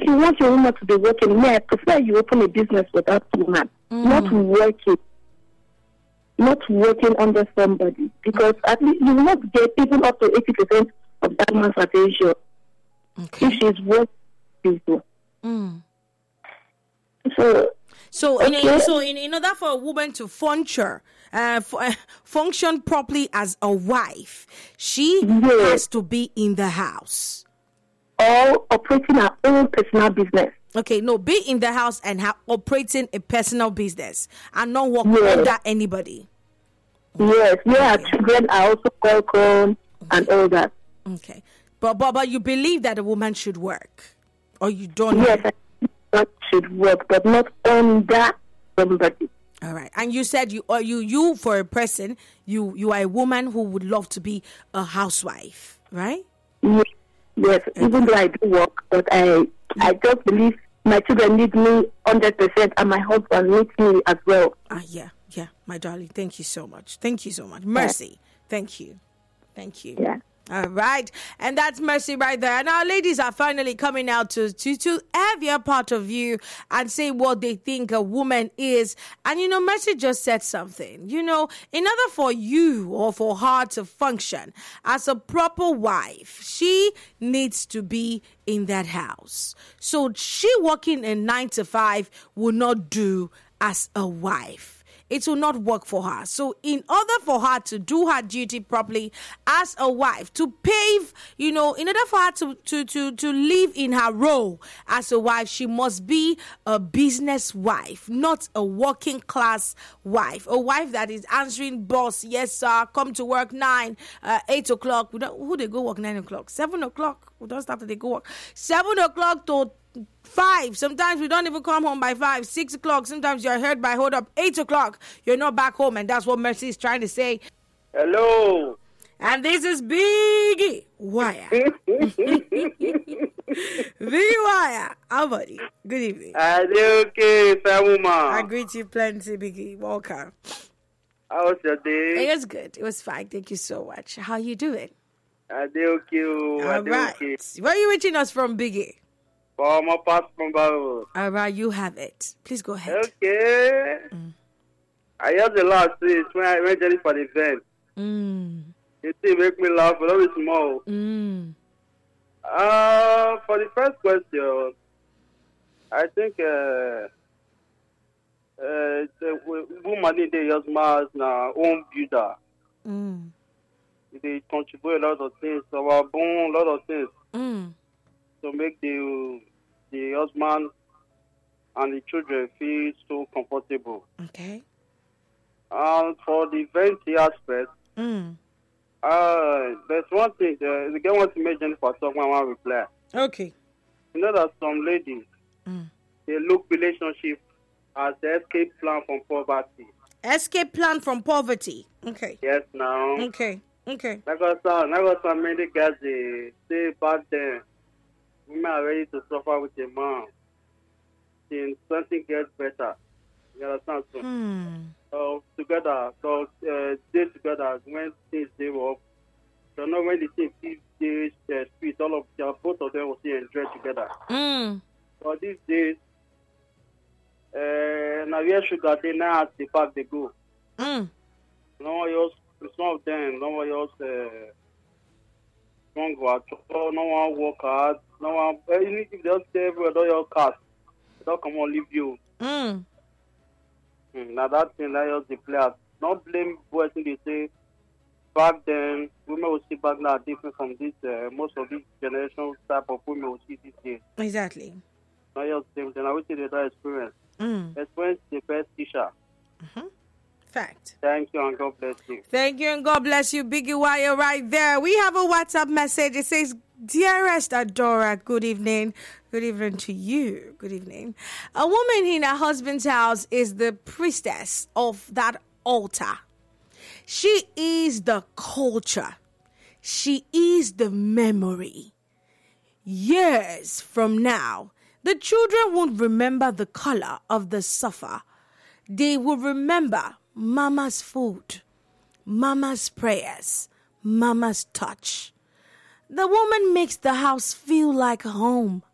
you want your woman to be working, I prefer you open a business with that woman, not working under somebody, because at least you will not get even up to 80% of that man's attention if she's working people. So in order for a woman to function properly as a wife, she has to be in the house. Or operating her own personal business. Okay, no, be in the house and operating a personal business and not work under anybody. Yes, our children are also welcome and all that. Okay, but you believe that a woman should work, or you don't? Yes, I think that should work, but not under somebody. All right, and you said you for a person, you are a woman who would love to be a housewife, right? Yes, even though I do work, but I just believe my children need me 100% and my husband needs me as well. Yeah, my darling. Thank you so much. Mercy. Yeah. Thank you. Yeah. All right. And that's Mercy right there. And our ladies are finally coming out to have your part of you and say what they think a woman is. And, Mercy just said something. In order for you or for her to function as a proper wife, she needs to be in that house. So she working a 9 to 5 will not do as a wife. It will not work for her. So in order for her to do her duty properly as a wife, to pave, in order for her to live in her role as a wife, she must be a business wife, not a working class wife. A wife that is answering boss, yes sir, come to work 9, 8 o'clock. Who they go work 9 o'clock? 7 o'clock. We don't start till they go work. 7 o'clock to 5. Sometimes we don't even come home by 5, 6 o'clock. Sometimes you're heard by 8 o'clock. You're not back home, and that's what Mercy is trying to say. Hello. And this is Biggie Wire. Biggie Wire. How about you? Good evening. Okay, Samuma. I greet you plenty, Biggie. Welcome. How was your day? It was good. It was fine. Thank you so much. How you doing? Okay. All right. Where are you reaching us from, Biggie? All right, you have it. Please go ahead. Okay. I heard the last week when I went for the event. It did make me laugh a little bit small. For the first question, I think the woman need to use as our own builder. They contribute a lot of things, our bone, a lot of things. To make the husband and the children feel so comfortable. Okay. And for the venti aspect, there's one thing. The girl wants to make Jennifer talk when I want to reply. Okay. You know that some ladies, they look relationship as the escape plan from poverty. Escape plan from poverty. Okay. Yes, now. Okay. Because some many guys, they say back then, women are ready to suffer with a man till something gets better. You understand? So stay together when things they work. So now when the things they street, both of them will see enjoy together. So these days, now where sugar they now at the park they go. No one else, some of them, no one else strong work, no one work hard. No one, even if they don't stay everywhere, don't your cast, they don't come and leave you. Now that thing, that is the players. Don't blame boys when they say back then, women will see back now different from this, most of this generation type of women will see these days. Exactly. Now you're the same thing. I wish they had that experience. Experience is the best teacher. Fact. Thank you and God bless you. Thank you and God bless you, Biggie Wire right there. We have a WhatsApp message. It says, "Dearest Adora, good evening. Good evening to you. Good evening. A woman in her husband's house is the priestess of that altar. She is the culture. She is the memory. Years from now, the children won't remember the color of the sofa. They will remember Mama's food, Mama's prayers, Mama's touch. The woman makes the house feel like home